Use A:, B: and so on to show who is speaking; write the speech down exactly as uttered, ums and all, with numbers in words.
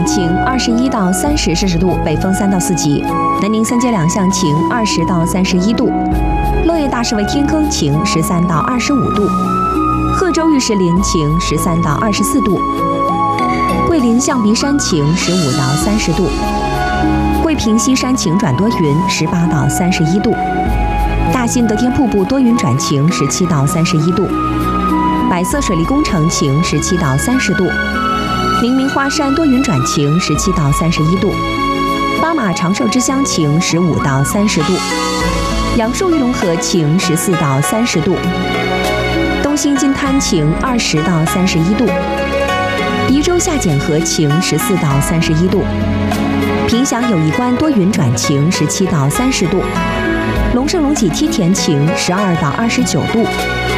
A: 晴，二十一到三十摄氏度，北风三到四级。南宁三街两巷晴，二十到三十一度。乐业大士为天坑晴，十三到二十五度。贺州玉石林晴，十三到二十四度。桂林象鼻山晴，十五到三十度。桂平西山晴转多云，十八到三十一度。大兴德天瀑布多云转晴，十七到三十一度。百色水利工程晴，十七到三十度。临明花山多云转晴，十七到三十一度。巴马长寿之乡晴，十五到三十度。杨树玉龙河晴，十四到三十度。东兴金滩晴，二十到三十一度。宜州下简河晴，十四到三十一度。凭祥友谊关多云转晴，十七到三十度。龙胜龙脊梯田晴，十二到二十九度。